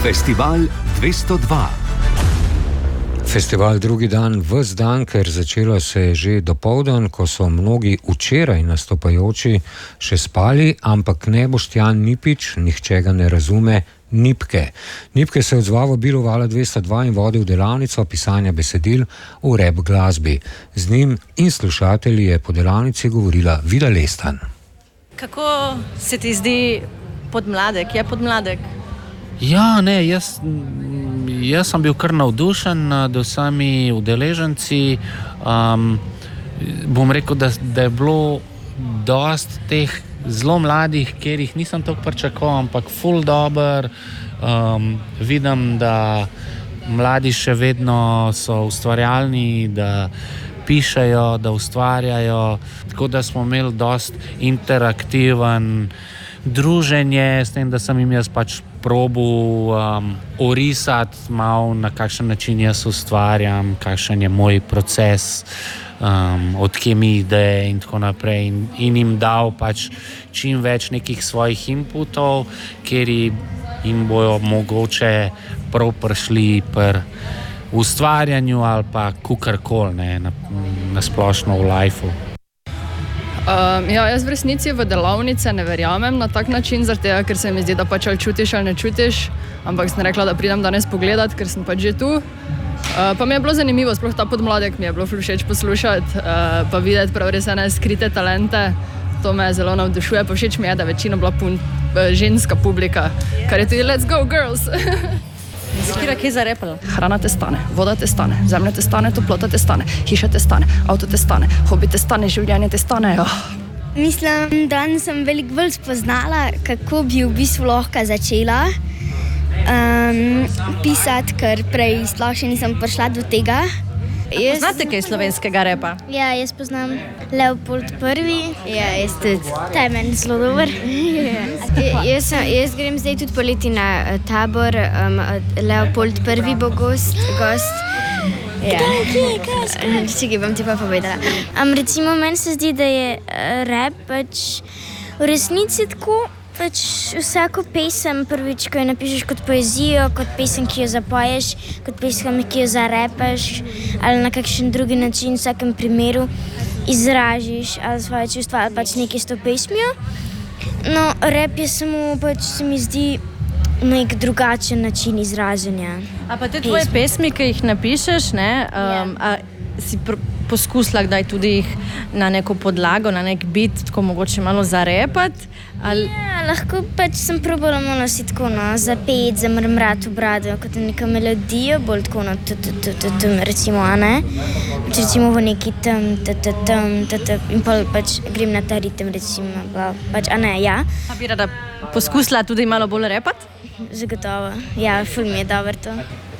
Festival 202. Festival drugi dan, ves dan, ker začelo se je že dopoldan, ko so mnogi včeraj nastopajoči še spali, ampak ne Boštjan Nipič, nihče ga ne razume, Nipke. Nipke se je odzval v vabilu Vala 202 in vodil delavnico pisanja besedil v rap glasbi. Z njim in slušatelji je po delavnici govorila Vida Lestan. Kako se ti zdi podmladek? Je podmladek? Ja, ne, jaz sem bil kar navdušen nad vsemi udeleženci. Bom rekel, da je bilo dost teh zelo mladih, kjer jih nisem toliko pričakoval, ampak ful dober. Vidim, da mladi še vedno so ustvarjalni, da pišejo, da ustvarjajo. Tako da smo imeli dost interaktiven druženje, s tem, da sem jim jaz pač probal orisati malo, na kakšen način jaz ustvarjam, kakšen je moj proces, odkje mi ideje in tako naprej. In jim dal pač čim več nekih svojih inputov, kjer jim bojo mogoče prav prišli pri ustvarjanju ali pa kukarkoli, na splošno v lifeu. Jaz v resnici v delavnice ne verjamem na tak način, zaradi tega, ker se mi zdi, da pač ali čutiš ali ne čutiš, ampak sem rekla, da pridem danes pogledat, ker sem pač že tu. Pa mi je bilo zanimivo, sploh ta podmladek mi je bilo všeč poslušati, pa videti prav res ene skrite talente, to me zelo navdušuje, pa všeč mi je, da večino bila ženska publika, kar je tudi let's go girls. Kira, kje zarepala? Hrana te stane, voda te stane, zemlja te stane, toplota te stane, hiša te stane, avto te stane, hobi te stane, življenje te stane. Mislim, da sem veliko bolj spoznala, kako bi v bistvu lahko začela pisati, ker prej sploh še nisem prišla do tega. Poznate kaj slovenskega repa? Ja, jaz poznam Leopold I. Ja, jaz tudi. Ta je meni zelo dober. Jaz grem zdaj tudi poleti na tabor. Leopold I bo gost. Ja. Čekaj, bom ti pa povedala. Recimo, meni se zdi, da je rap pač v resnici tako, pač vsako pesem prvič, ko jo napišeš kot poezijo, kot pesem, ki jo zapoješ, kot pesem, ki jo zarepaš ali na kakšen drugi način v vsakem primeru izražiš ali svoje čustva ali pač nekaj s to pesmijo. No, rap je samo pač se mi zdi nek drugačen način izražanja. A pa te tvoje pesmi, ki jih napišeš, a si poskusila kdaj tudi jih na neko podlago, na nek beat, tako mogoče malo zarepati? Ja, lahko pač sem probala malo si tako zapet, zamrmrati v brado, kot neko melodijo, bolj tako recimo, a ne? Recimo v neki in pol pač grem na ta ritem, recimo, pač, a ne, ja. A bi rada poskusila tudi malo bolj repati? Zagotovo, ja, ful mi je dober to.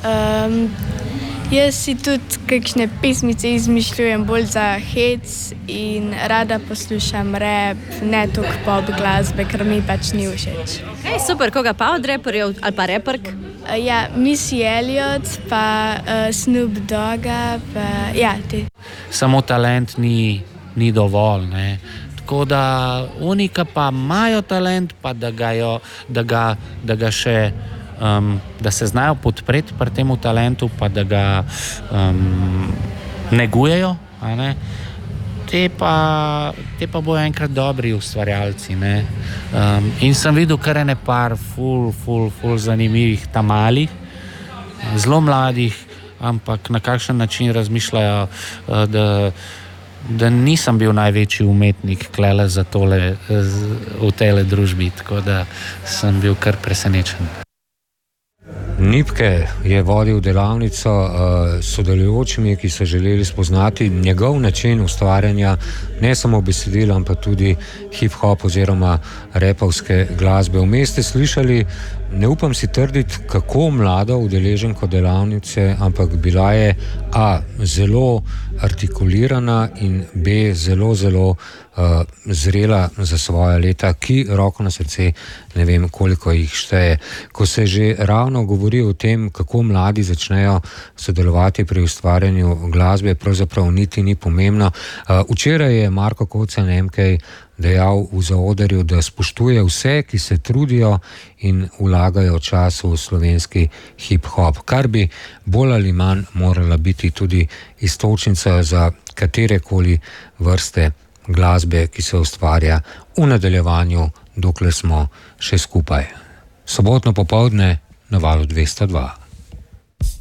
Jaz si tudi kakšne pesmice izmišljujem bolj za hec in rada poslušam rap, ne toliko pop glasbe, ker mi pač ni všeč. Kaj, super, koga pa od raperjev ali pa raperk? Ja, Missy Elliott, pa Snoop Dogga, pa ja, ti. Samo talent ni dovolj, ne. Tako da unika pa imajo talent, pa da ga še da se znajo podpreti pri temu talentu, pa da ga negujejo, a ne? Te pa bojo enkrat dobri ustvarjalci, ne? In sem videl kar ene par ful zanimivih tamalih, zelo mladih, ampak na kakšen način razmišljajo, da nisem bil največji umetnik klele za tole v tele družbi, tako da sem bil kar presenečen. Nipke je vodil delavnico s sodelujočimi, ki so želeli spoznati njegov način ustvarjanja, ne samo besedil, ampak tudi hip-hop oziroma repovske glasbe. Vmes ste slišali, ne upam si trditi, kako mlado udeleženko delavnice, ampak bila je A, zelo artikulirana in B, zelo zrela za svoja leta, ki roko na srce ne vem, koliko jih šteje. Ko se že ravno govori o tem, kako mladi začnejo sodelovati pri ustvarjanju glasbe, pravzaprav niti ni pomembno. Včeraj je Marko Kocan MK dejal v zaodrju, da spoštuje vse, ki se trudijo in vlagajo čas v slovenski hip-hop, kar bi bolj ali manj morala biti tudi iztočnica za katerekoli vrste glasbe, ki se ustvarja v nadaljevanju, dokler smo še skupaj. Sobotno popoldne na Valu 202.